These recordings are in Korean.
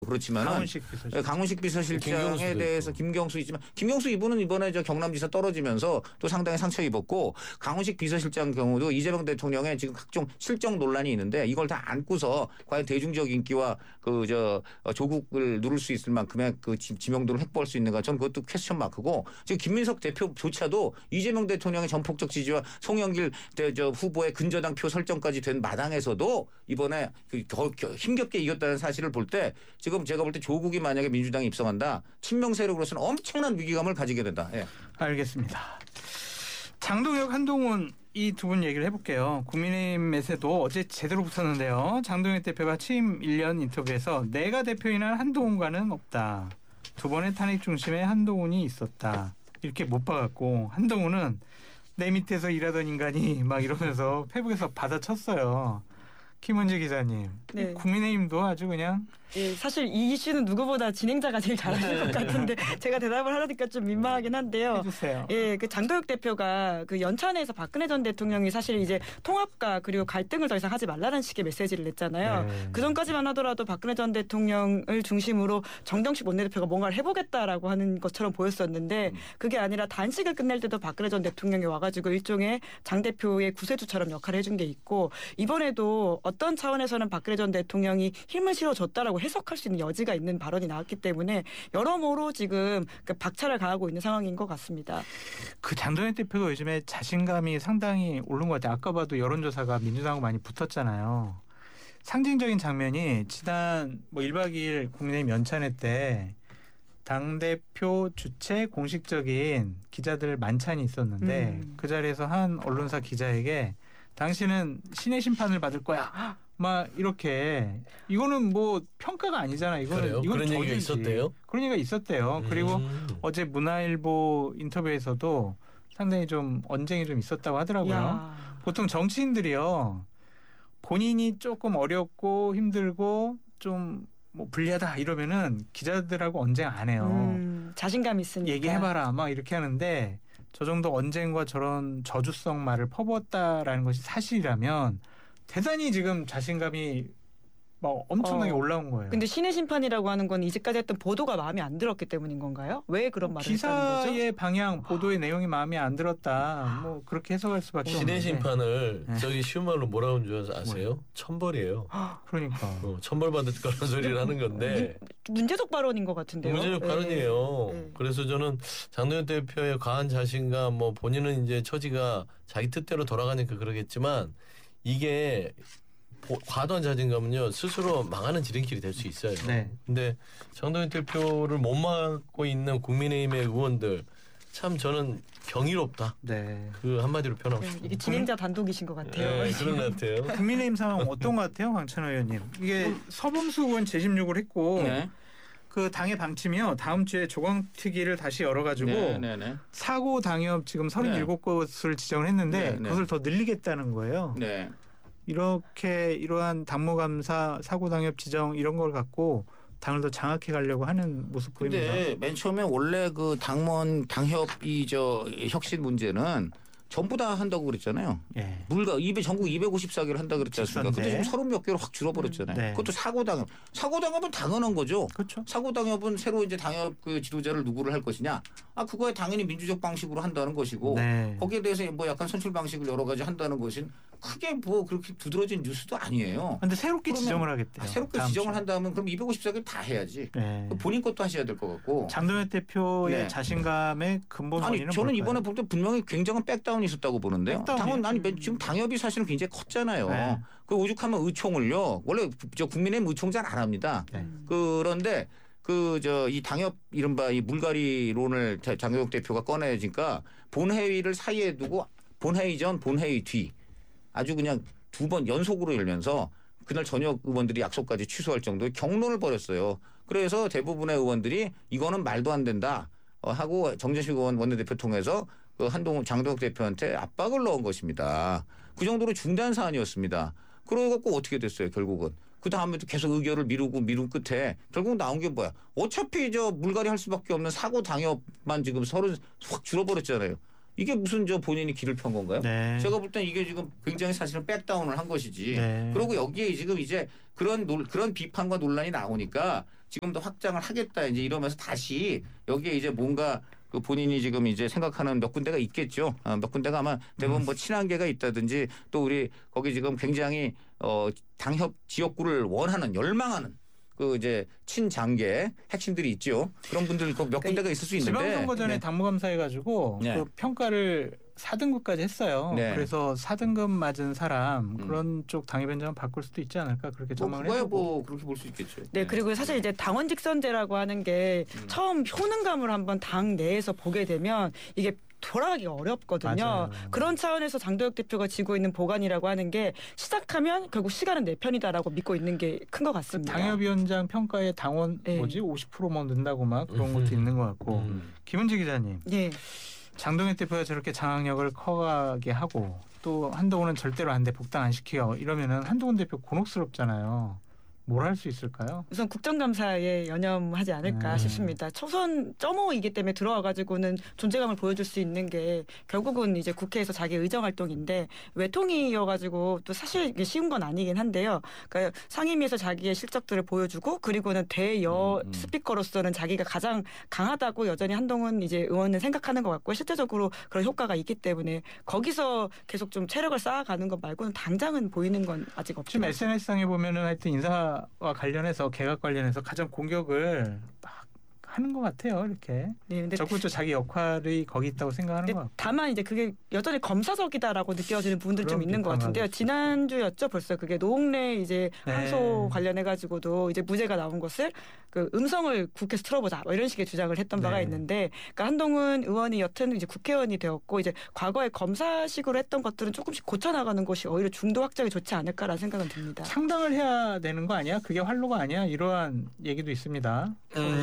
그렇지만은 강훈식 비서실장에 대해서 김경수 있지만 김경수 이분은 이번에 저 경남지사 떨어지면서 또 상당히 상처 입었고 강훈식 비서실장 경우도 이재명 대통령의 지금 각종 실정 논란이 있는데 이걸 다 안고서 과연 대중적 인기와 그 조국을 누를 수 있을 만큼의 그 지명도를 확보할 수 있는가 저는 그것도 퀘스천 마크고 지금 김민석 대표조차도 이재명 대통령의 전폭적 지지와 송영길 후보의 근저당 표 설정까지 된 마당에서도 이번에 더 힘겹게 이겼다는 사실을 볼 때 지금 제가 볼 때 조국이 만약에 민주당에 입성한다 친명 세력으로서는 엄청난 위기감을 가지게 된다. 예. 알겠습니다. 장동혁, 한동훈 이 두 분 얘기를 해볼게요. 국민의힘에서도 어제 제대로 붙었는데요. 장동혁 대표가 취임 1년 인터뷰에서 내가 대표인한 한동훈과는 없다. 두 번의 탄핵 중심에 한동훈이 있었다. 이렇게 못 박았고 한동훈은 내 밑에서 일하던 인간이 막 이러면서 페북에서 받아쳤어요. 김은지 기자님. 네. 국민의힘도 아주 그냥. 예, 사실 이 이슈는 누구보다 진행자가 제일 잘하는 것 같은데 제가 대답을 하려니까 좀 민망하긴 한데요. 해주세요. 예, 그 장동혁 대표가 그 연찬회에서 박근혜 전 대통령이 사실 이제 통합과 그리고 갈등을 더 이상 하지 말라는 식의 메시지를 냈잖아요. 네. 그 전까지만 하더라도 박근혜 전 대통령을 중심으로 정경식 원내대표가 뭔가를 해보겠다라고 하는 것처럼 보였었는데 그게 아니라 단식을 끝낼 때도 박근혜 전 대통령이 와가지고 일종의 장 대표의 구세주처럼 역할을 해준 게 있고 이번에도 어떤 차원에서는 박근혜 전 대통령이 힘을 실어줬다라고 해석할 수 있는 여지가 있는 발언이 나왔기 때문에 여러모로 지금 박차를 가하고 있는 상황인 것 같습니다. 그 장동혁 대표가 요즘에 자신감이 상당히 오른 것 같아요. 아까 봐도 여론조사가 민주당하고 많이 붙었잖아요. 상징적인 장면이 지난 1박 2일 국민의힘 연찬회 때 당대표 주최 공식적인 기자들 만찬이 있었는데 그 자리에서 한 언론사 기자에게 당신은 신의 심판을 받을 거야. 막 이렇게 이거는 뭐 평가가 아니잖아요. 이거는 그런 얘기가 있었대요. 그런 얘기가 있었대요. 그리고 어제 문화일보 인터뷰에서도 상당히 좀 언쟁이 좀 있었다고 하더라고요. 야. 보통 정치인들이요. 본인이 조금 어렵고 힘들고 좀 뭐 불리하다 이러면은 기자들하고 언쟁 안 해요. 자신감 있으니까. 얘기해봐라 막 이렇게 하는데 저 정도 언쟁과 저런 저주성 말을 퍼부었다라는 것이 사실이라면 대단히 지금 자신감이 막 엄청나게 올라온 거예요. 근데 신의 심판이라고 하는 건 이제까지 했던 보도가 마음에 안 들었기 때문인 건가요? 왜 그런 말을 했다는 거죠? 기사의 방향, 보도의 내용이 마음에 안 들었다. 뭐 그렇게 해석할 수밖에 없는데. 신의 심판을 저기 쉬운 말로 뭐라고 하는 줄 아세요? 천벌이에요. 그러니까. 천벌 받을 거라는 소리를 하는 건데. 문제적 발언인 것 같은데요. 문제적 발언이에요. 그래서 저는 장동혁 대표의 과한 자신감, 뭐 본인은 이제 처지가 자기 뜻대로 돌아가니까 그러겠지만 이게 과도한 자신감은요 스스로 망하는 지름길이 될 수 있어요. 네. 근데 장동혁 대표를 못 막고 있는 국민의힘의 의원들 참 저는 경이롭다. 네. 그 한마디로 표현하고 싶습니다. 이게 진행자 단독이신 것 같아요. 네, 그런 것 같아요. 국민의힘 상황 어떤 것 같아요, 강찬호 의원님? 이게 서범수 의원 재심6을 했고 그 당의 방침이요. 다음 주에 조광특위를 다시 열어가지고 사고 당협 지금 37곳을 지정을 했는데 그것을 더 늘리겠다는 거예요. 네. 이렇게 이러한 당무감사 사고당협 지정 이런 걸 갖고 당을 더 장악해 가려고 하는 모습 보입니다. 근데 맨 처음에 원래 그 당원 당협이 혁신 문제는 전부 다 한다고 그랬잖아요. 예. 전국 254개를 한다 그랬지 않습니까? 근데 지금 30몇 개로 확 줄어버렸잖아요. 네. 그것도 사고당협. 사고당협은 당연한 거죠. 그렇죠. 사고당협은 새로 이제 당협 그 지도자를 누구를 할 것이냐. 그거에 당연히 민주적 방식으로 한다는 것이고 거기에 대해서 뭐 약간 선출 방식을 여러 가지 한다는 것은 크게 뭐 그렇게 두드러진 뉴스도 아니에요. 그런데 새롭게 지정을 하겠대요. 새롭게 지정을 한다면 그럼 254개 다 해야지. 본인 것도 하셔야 될 것 같고. 장동혁 대표의 자신감의 근본 원인은 저는 뭘까요? 이번에 볼 때 분명히 굉장한 백다운이 있었다고 보는데요. 지금 당협이 사실은 굉장히 컸잖아요. 그 오죽하면 의총을요. 원래 국민의힘 의총잘 안 합니다. 그런데 이 당협 이른바 이 물갈이론을 장동혁 대표가 꺼내니까 본회의를 사이에 두고 본회의 전 본회의 뒤 아주 그냥 2번 연속으로 열면서 그날 저녁 의원들이 약속까지 취소할 정도의 경론을 벌였어요. 그래서 대부분의 의원들이 이거는 말도 안 된다 하고 정진식 의원 원내대표 통해서 그 장동혁 대표한테 압박을 넣은 것입니다. 그 정도로 중대한 사안이었습니다. 그러고 어떻게 됐어요 결국은. 그 다음에도 계속 의결을 미룬 끝에 결국 나온 게 뭐야. 어차피 물갈이 할 수밖에 없는 사고 당협만 지금 서로 확 줄어버렸잖아요. 이게 무슨 본인이 길을 편 건가요? 네. 제가 볼 땐 이게 지금 굉장히 사실은 백다운을 한 것이지. 네. 그리고 여기에 지금 이제 그런 비판과 논란이 나오니까 지금 더 확장을 하겠다 이제 이러면서 다시 여기에 이제 뭔가 그 본인이 지금 이제 생각하는 몇 군데가 있겠죠. 몇 군데가 아마 대부분 뭐 친한계가 있다든지 또 우리 거기 지금 굉장히 당협 지역구를 원하는 열망하는 그 이제 친장계 핵심들이 있죠. 그런 분들 몇 군데가 있을 수 있는데 지방선거 전에 네. 당무감사해가지고 네. 그 평가를 4등급까지 했어요. 네. 그래서 4등급 맞은 사람 그런 쪽 당협위원장 바꿀 수도 있지 않을까 그렇게 전망을 해보고. 뭐 그렇게 볼 수 있겠죠. 네, 그리고 사실 이제 당원 직선제라고 하는 게 처음 효능감을 한번 당 내에서 보게 되면 이게 돌아가기가 어렵거든요. 맞아요. 그런 차원에서 장도혁 대표가 쥐고 있는 보관이라고 하는 게 시작하면 결국 시간은 내 편이다라고 믿고 있는 게 큰 것 같습니다. 당협위원장 평가에 당원 네. 50% 뭐 넣는다고 막 그런 것도 있는 것 같고. 김은지 기자님. 네. 장동혁 대표가 저렇게 장악력을 커가게 하고 또 한동훈은 절대로 안 돼 복당 안 시켜 이러면은 한동훈 대표 곤혹스럽잖아요. 뭘 할 수 있을까요? 우선 국정감사에 연연하지 않을까 싶습니다. 초선 점오이기 때문에 들어와가지고는 존재감을 보여줄 수 있는 게 결국은 이제 국회에서 자기 의정 활동인데 외통이어가지고 또 사실 이게 쉬운 건 아니긴 한데요. 그러니까 상임위에서 자기의 실적들을 보여주고 그리고는 대여 스피커로서는 자기가 가장 강하다고 여전히 한동훈 이제 의원은 생각하는 것 같고 실제적으로 그런 효과가 있기 때문에 거기서 계속 좀 체력을 쌓아가는 것 말고는 당장은 보이는 건 아직 없죠. 지금 SNS상에 보면은 하여튼 인사와 관련해서 개각 관련해서 가장 공격을 막 하는 것 같아요. 이렇게. 네, 근데 적극적으로 자기 역할이 거기 있다고 생각하는 것 같고. 다만 이제 그게 여전히 검사적이다라고 느껴지는 부분들이 좀 있는 것 같은데요. 지난주였죠 벌써 그게 노웅래 이제 항소 관련해 가지고도 이제 무죄가 나온 것을 그 음성을 국회에서 틀어보자 뭐 이런 식의 주장을 했던 바가 있는데, 그러니까 한동훈 의원이 여튼 이제 국회의원이 되었고 이제 과거에 검사식으로 했던 것들은 조금씩 고쳐나가는 것이 오히려 중도 확장이 좋지 않을까라는 생각은 듭니다. 창당을 해야 되는 거 아니야? 그게 활로가 아니야? 이러한 얘기도 있습니다.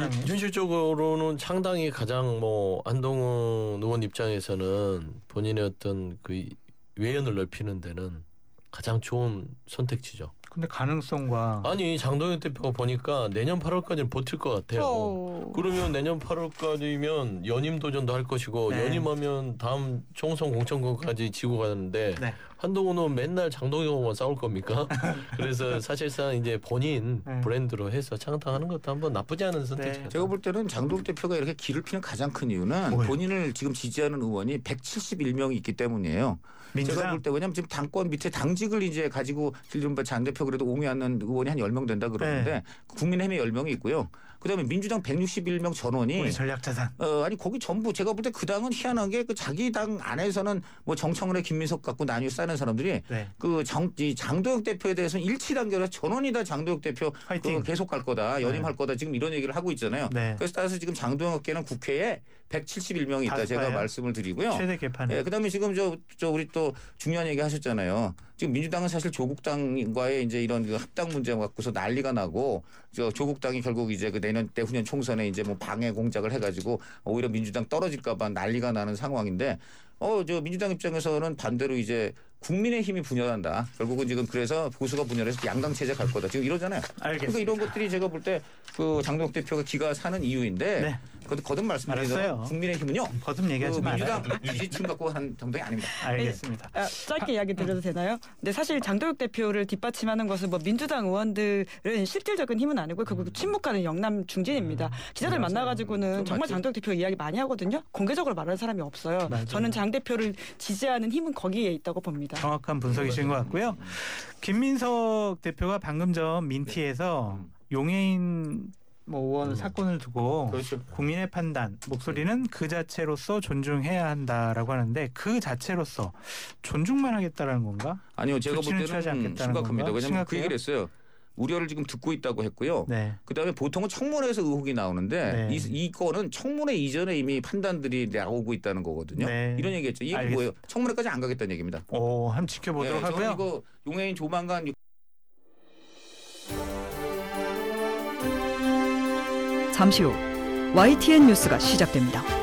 현실적으로는 창당이 가장 뭐 한동훈 의원 입장에서는 본인의 어떤 그 외연을 넓히는 데는 가장 좋은 선택지죠. 근데 가능성과 아니 장동혁 대표가 보니까 내년 8월까지는 버틸 것 같아요. 그러면 내년 8월까지면 연임 도전도 할 것이고 연임하면 다음 총선 공천권까지 지고 가는데 한동훈은 맨날 장동혁만 싸울 겁니까? 그래서 사실상 이제 본인 브랜드로 해서 창당하는 것도 한번 나쁘지 않은 선택이죠. 제가 볼 때는 장동혁 대표가 이렇게 길을 피는 가장 큰 이유는 본인을 지금 지지하는 의원이 171명이 있기 때문이에요. 민주당? 제가 볼 때 왜냐하면 지금 당권 밑에 당직을 이제 가지고 이른바 장 대표 그래도 옹호하는 의원이 한 10명 된다 그러는데 국민의힘에 10명이 있고요. 그다음에 민주당 161명 전원이 우리 전략자산. 아니 거기 전부 제가 볼 때 그 당은 희한하게 그 자기 당 안에서는 뭐 정청래 김민석 갖고 나뉘어 싸는 사람들이 그 장도혁 대표에 대해서는 일치단결해서 전원이 다 장도혁 대표 계속 갈 거다 연임할 거다 지금 이런 얘기를 하고 있잖아요. 그래서 따라서 지금 장도혁께는 국회에 171명이 있다 제가 말씀을 드리고요. 최대 개판에. 그다음에 지금 저 우리 또 중요한 얘기 하셨잖아요. 지금 민주당은 사실 조국당과의 이제 이런 그 합당 문제 갖고서 난리가 나고 조국당이 결국 이제 그 내년 때 후년 총선에 이제 뭐 방해 공작을 해가지고 오히려 민주당 떨어질까봐 난리가 나는 상황인데 저 민주당 입장에서는 반대로 이제 국민의힘이 분열한다. 결국은 지금 그래서 보수가 분열해서 양당 체제 갈 거다. 지금 이러잖아요. 그러니까 이런 것들이 제가 볼 때 그 장동혁 대표가 기가 사는 이유인데 거듭 말씀드리면 국민의힘은요. 거듭 얘기하지 마세요. 민주당 지지층 갖고 한 정당이 아닙니다. 알겠습니다. 짧게 이야기 드려도 되나요? 근데 사실 장도혁 대표를 뒷받침하는 것은 뭐 민주당 의원들은 실질적인 힘은 아니고 결국 침묵하는 영남 중진입니다. 기자들 만나가지고는 정말 장도혁 대표 이야기 많이 하거든요. 공개적으로 말하는 사람이 없어요. 저는 장 대표를 지지하는 힘은 거기에 있다고 봅니다. 정확한 분석이신 것 같고요. 김민석 대표가 방금 전 민티에서 용해인 의원 사건을 두고 국민의 판단 목소리는 그 자체로서 존중해야 한다라고 하는데 그 자체로서 존중만 하겠다라는 건가? 아니요, 제가 볼 때는 심각합니다. 왜냐하면 그 얘기를 했어요. 우려를 지금 듣고 있다고 했고요. 그다음에 보통은 청문회에서 의혹이 나오는데 이 건은 청문회 이전에 이미 판단들이 나오고 있다는 거거든요. 이런 얘기했죠. 이게 뭐예요? 청문회까지 안 가겠다는 얘기입니다. 한번 지켜보도록 하고요. 이거 용해인 조만간 잠시 후 YTN 뉴스가 시작됩니다.